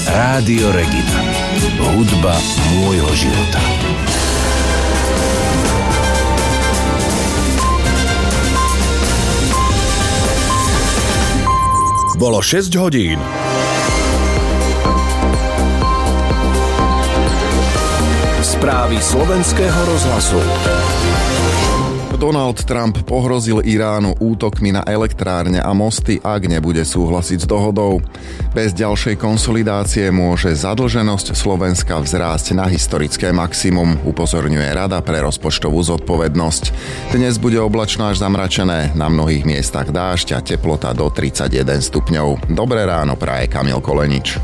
Rádio Regina. Hudba môjho života. Bolo 6 hodín. Správy slovenského rozhlasu. Donald Trump pohrozil Iránu útokmi na elektrárne a mosty, ak nebude súhlasiť s dohodou. Bez ďalšej konsolidácie môže zadlženosť Slovenska vzrásť na historické maximum, upozorňuje Rada pre rozpočtovú zodpovednosť. Dnes bude oblačno až zamračené, na mnohých miestach dážď a teplota do 31 stupňov. Dobré ráno praje Kamil Kolenič.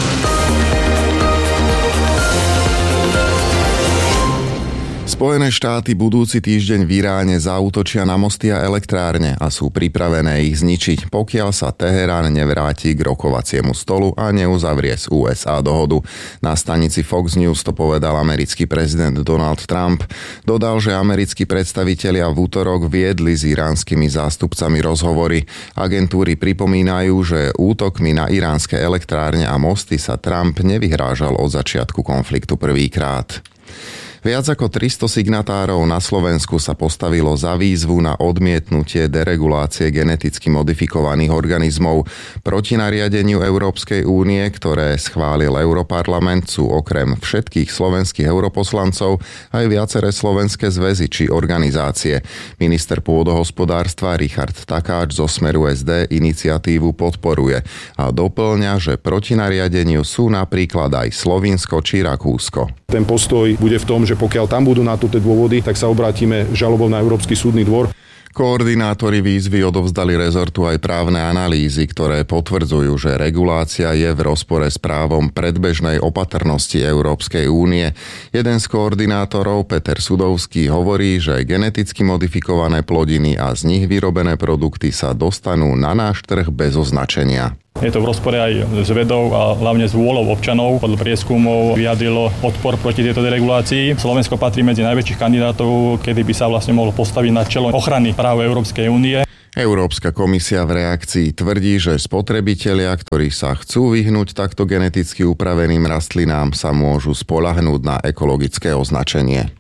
Spojené štáty budúci týždeň v Iráne zaútočia na mosty a elektrárne a sú pripravené ich zničiť, pokiaľ sa Teherán nevráti k rokovaciemu stolu a neuzavrie z USA dohodu. Na stanici Fox News to povedal americký prezident Donald Trump. Dodal, že americkí predstavitelia v útorok viedli s iránskymi zástupcami rozhovory. Agentúry pripomínajú, že útokmi na iránske elektrárne a mosty sa Trump nevyhrážal od začiatku konfliktu prvýkrát. Viac ako 300 signatárov na Slovensku sa postavilo za výzvu na odmietnutie deregulácie geneticky modifikovaných organizmov. Proti nariadeniu Európskej únie, ktoré schválil Europarlament, sú okrem všetkých slovenských europoslancov aj viaceré slovenské zväzy či organizácie. Minister pôdohospodárstva Richard Takáč zo Smeru SD iniciatívu podporuje a doplňa, že proti nariadeniu sú napríklad aj Slovinsko či Rakúsko. Ten postoj bude v tom, že pokiaľ tam budú na to tie dôvody, tak sa obrátime žalobou na Európsky súdny dvor. Koordinátori výzvy odovzdali rezortu aj právne analýzy, ktoré potvrdzujú, že regulácia je v rozpore s právom predbežnej opatrnosti Európskej únie. Jeden z koordinátorov, Peter Sudovský, hovorí, že geneticky modifikované plodiny a z nich vyrobené produkty sa dostanú na náš trh bez označenia. Je to v rozpore aj s vedou a hlavne s vôľou občanov. Podľa prieskumov vyjadrilo odpor proti tejto deregulácii. Slovensko patrí medzi najväčších kandidátov, kedy by sa vlastne mohlo postaviť na čelo ochrany práv Európskej únie. Európska komisia v reakcii tvrdí, že spotrebitelia, ktorí sa chcú vyhnúť takto geneticky upraveným rastlinám, sa môžu spoľahnúť na ekologické označenie.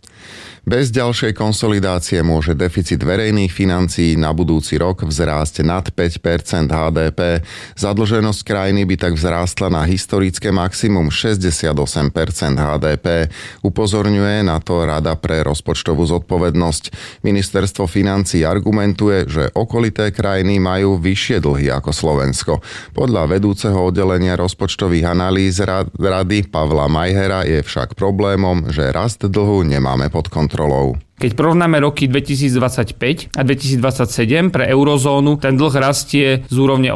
Bez ďalšej konsolidácie môže deficit verejných financií na budúci rok vzrásť nad 5% HDP. Zadlženosť krajiny by tak vzrástla na historické maximum 68% HDP. Upozorňuje na to Rada pre rozpočtovú zodpovednosť. Ministerstvo financií argumentuje, že okolité krajiny majú vyššie dlhy ako Slovensko. Podľa vedúceho oddelenia rozpočtových analýz Rady Pavla Majhera je však problémom, že rast dlhu nemáme pod kontrolou. Keď porovnáme roky 2025 a 2027 pre eurozónu, ten dlh rastie z úrovne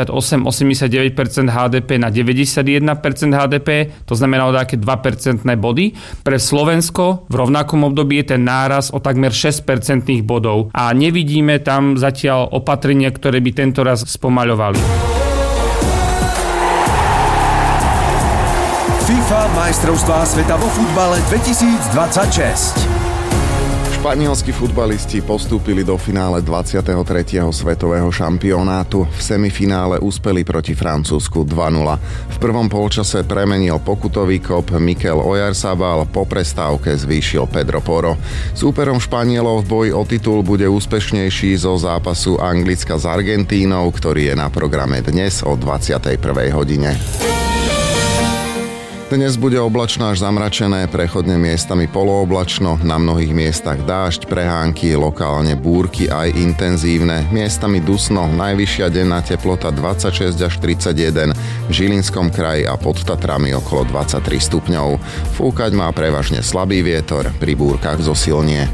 88-89% HDP na 91% HDP, to znamená o také 2% body. Pre Slovensko v rovnakom období je ten náraz o takmer 6% bodov a nevidíme tam zatiaľ opatrenia, ktoré by tento raz spomaľovali. FIFA majstrovstvá sveta vo futbale 2026. Španielski futbalisti postúpili do finále 23. svetového šampionátu. V semifinále uspeli proti Francúzsku 2-0. V prvom polčase premenil pokutový kop Mikel Oyarzabal, po prestávke zvýšil Pedro Porro. Súperom Španielov v boji o titul bude úspešnejší zo zápasu Anglicka s Argentínou, ktorý je na programe dnes o 21. hodine. Dnes bude oblačno až zamračené, prechodne miestami polooblačno, na mnohých miestach dážď, prehánky, lokálne búrky aj intenzívne, miestami dusno, najvyššia denná teplota 26 až 31, v Žilinskom kraji a pod Tatrami okolo 23 stupňov. Fúkať má prevažne slabý vietor, pri búrkach zosilnie.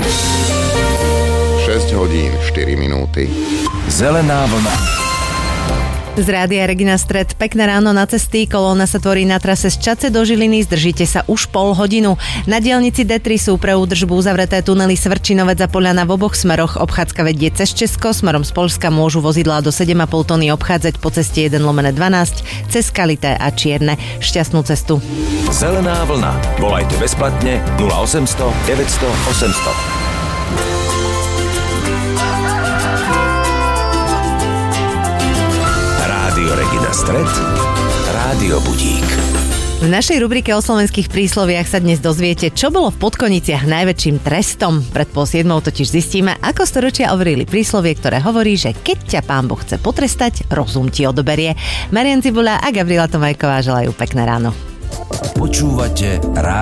6 hodín 4 minúty. Zelená vlna. Z Rádia Regina Stred, pekné ráno na cesty, kolóna sa tvorí na trase z Čadce do Žiliny, zdržíte sa už pol hodinu. Na diaľnici D3 sú pre údržbu uzavreté tunely Svrčinovec a Poľana v oboch smeroch, obchádzka vedie cez Česko, smerom z Poľska môžu vozidlá do 7,5 tony obchádzať po ceste 1/12 cez Kalité a Čierne. Šťastnú cestu. Zelená vlna. Volajte bezplatne 0800 900 800. Rádio Regina Stred, Rádio Budík. V našej rubrike o slovenských prísloviach sa dnes dozviete, čo bolo v Podkoniciach najväčším trestom. Pred 6:30 totiž zistíme, ako storočia overili príslovie, ktoré hovorí, že keď ťa Pán Boh chce potrestať, rozum ti odoberie. Marian Cibula a Gabriela Tomajková želajú pekné ráno. Počúvate